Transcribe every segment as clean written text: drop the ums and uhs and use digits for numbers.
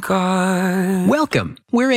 God. Welcome. We're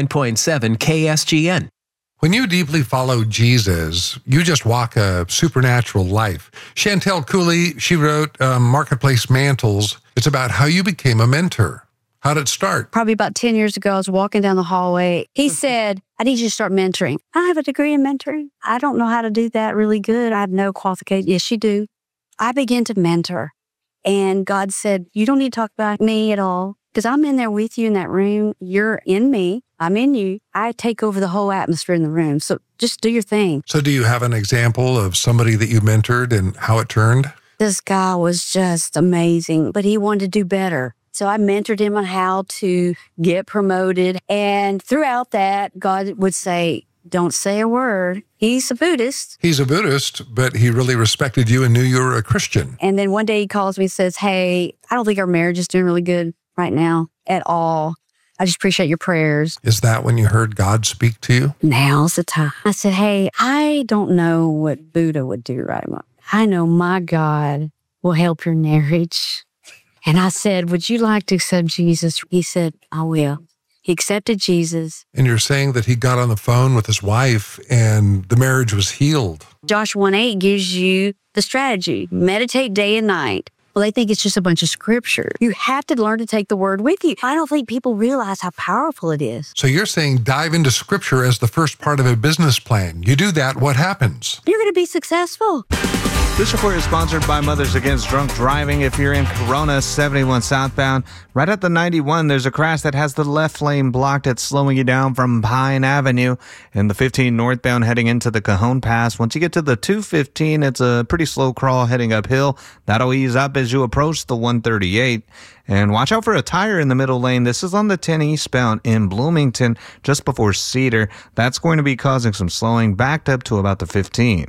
89.7 KSGN. When you deeply follow Jesus, you just walk a supernatural life. Chantel Cooley, she wrote Marketplace Mantles. It's about how you became a mentor. How did it start? Probably about 10 years ago, I was walking down the hallway. He said, I need you to start mentoring. I have a degree in mentoring. I don't know how to do that really good. I have no qualification. Yes, you do. I began to mentor. And God said, you don't need to talk about me at all because I'm in there with you in that room. You're in me. I'm in you. I take over the whole atmosphere in the room. So just do your thing. So do you have an example of somebody that you mentored and how it turned? This guy was just amazing, but he wanted to do better. So I mentored him on how to get promoted. And throughout that, God would say, don't say a word. He's a Buddhist. He's a Buddhist, but he really respected you and knew you were a Christian. And then one day he calls me and says, hey, I don't think our marriage is doing really good right now at all. I just appreciate your prayers. Is that when you heard God speak to you? Now's the time. I said, hey, I don't know what Buddha would do right now. I know my God will help your marriage. And I said, would you like to accept Jesus? He said, I will. He accepted Jesus. And you're saying that he got on the phone with his wife and the marriage was healed. Joshua 1:8 gives you the strategy. Meditate day and night. Well, they think it's just a bunch of scripture. You have to learn to take the word with you. I don't think people realize how powerful it is. So you're saying dive into scripture as the first part of a business plan. You do that, what happens? You're going to be successful. This report is sponsored by Mothers Against Drunk Driving. If you're in Corona 71 southbound, right at the 91, there's a crash that has the left lane blocked. It's slowing you down from Pine Avenue. And the 15 northbound heading into the Cajon Pass. Once you get to the 215, it's a pretty slow crawl heading uphill. That'll ease up as you approach the 138. And watch out for a tire in the middle lane. This is on the 10 eastbound in Bloomington, just before Cedar. That's going to be causing some slowing, backed up to about the 15.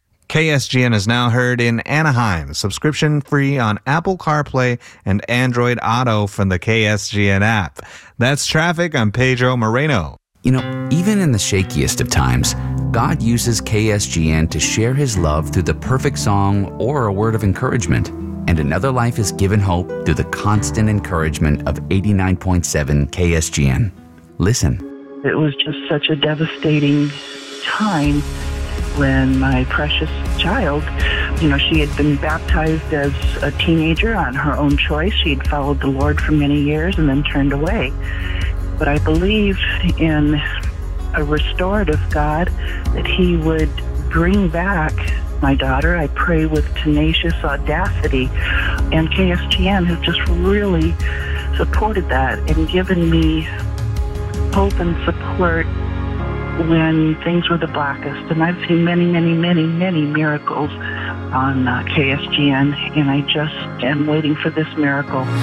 KSGN is now heard in Anaheim, subscription free on Apple CarPlay and Android Auto from the KSGN app. That's traffic. I'm Pedro Moreno. You know, even in the shakiest of times, God uses KSGN to share his love through the perfect song or a word of encouragement. And another life is given hope through the constant encouragement of 89.7 KSGN. Listen. It was just such a devastating time when my precious child, she had been baptized as a teenager on her own choice. She had followed the Lord for many years and then turned away. But I believe in a restorative God that he would bring back my daughter. I pray with tenacious audacity. And KSGN has just really supported that and given me hope and support when things were the blackest. And I've seen many, many, many, many miracles on KSGN, and I just am waiting for this miracle.